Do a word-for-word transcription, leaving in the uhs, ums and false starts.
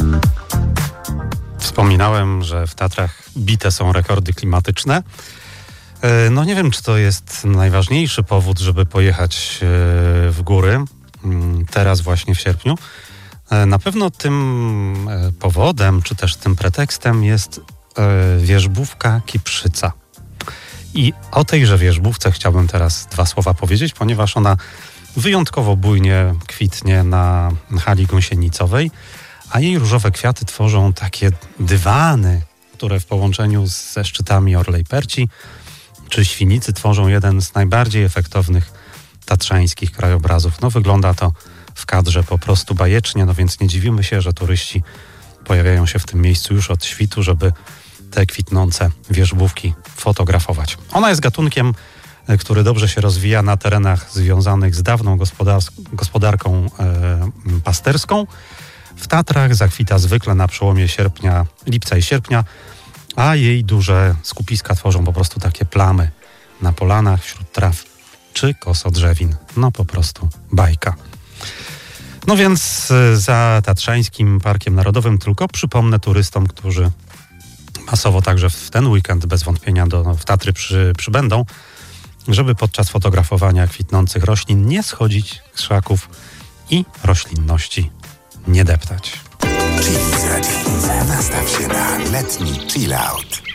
Wspominałem, że w Tatrach bite są rekordy klimatyczne. No nie wiem, czy to jest najważniejszy powód, żeby pojechać w góry teraz właśnie w sierpniu. Na pewno tym powodem, czy też tym pretekstem jest wierzbówka Kiprzyca. I o tejże wierzbówce chciałbym teraz dwa słowa powiedzieć, ponieważ ona wyjątkowo bujnie kwitnie na hali gąsienicowej, a jej różowe kwiaty tworzą takie dywany, które w połączeniu ze szczytami Orlej Perci czy Świnicy tworzą jeden z najbardziej efektownych tatrzańskich krajobrazów. No wygląda to w kadrze po prostu bajecznie, no więc nie dziwimy się, że turyści pojawiają się w tym miejscu już od świtu, żeby te kwitnące wierzbówki fotografować. Ona jest gatunkiem, który dobrze się rozwija na terenach związanych z dawną gospodar- gospodarką e, pasterską. W Tatrach zakwita zwykle na przełomie sierpnia, lipca i sierpnia, a jej duże skupiska tworzą po prostu takie plamy na polanach, wśród traw czy kosodrzewin. No po prostu bajka. No więc za Tatrzańskim Parkiem Narodowym tylko przypomnę turystom, którzy masowo także w ten weekend bez wątpienia do, w Tatry przy, przybędą, żeby podczas fotografowania kwitnących roślin nie schodzić z krzaków i roślinności nie deptać. Chili za dzień. Nastaw się na letni chill out.